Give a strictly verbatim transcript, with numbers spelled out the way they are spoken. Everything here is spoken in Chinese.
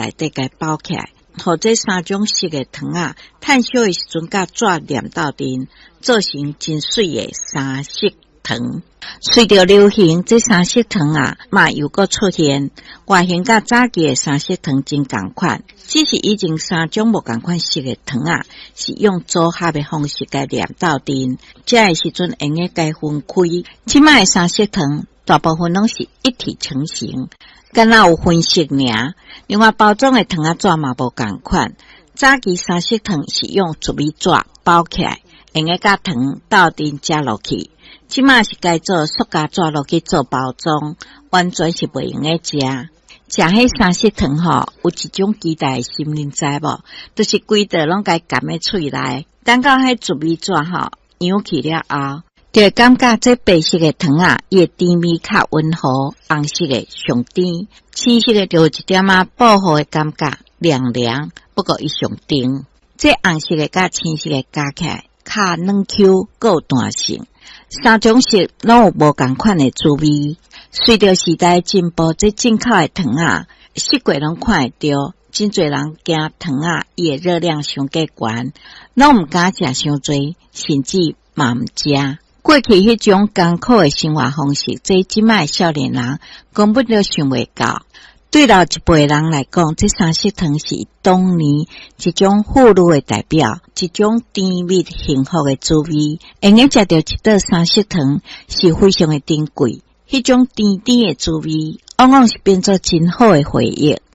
内底甲包起来，互这三种色的糖啊，炭烧的时阵甲纸粘斗阵，做成真水的三色糖。随着流行，这三色糖啊，嘛又搁出现，外形甲早期的三色糖真共款，只是以前三种无共款色的糖啊，是用组合的方式甲粘斗阵，这个时阵用个甲分开。即卖的三色糖大部分拢是一体成型，敢若有分色尔。另外包装的糖仔纸嘛无共款，早期三色糖是用竹米纸包起来，用个甲糖斗阵加落去。即卖是改做塑胶纸落去做包装，完全是袂用个食。食迄三色糖吼，有一种期待的心灵知无？就是规袋拢该含喺喙内，等到迄竹米纸吼扬起了后，就会感觉这白色的糖啊，伊的甜味较温和，红色的上甜，青色的就有一点仔薄荷的感觉，凉凉，不过伊上甜。这红色的甲青色的加起来，较软 Q， 够有弹性。三种色拢有无共款的滋味。随着时代进步，这进口的糖啊，四季拢看会到。真侪人惊糖啊，伊的热量伤过悬，拢毋敢食伤多，甚至嘛毋食。过去迄种艰苦的生活方式，这即卖少年人根本就想袂到。对老一辈人来讲，这三色糖是当年一种富裕的代表，一种甜蜜幸福的滋味。会用食到一袋三色糖是非常的珍贵，迄种甜甜的滋味，往往是变作真好的回忆。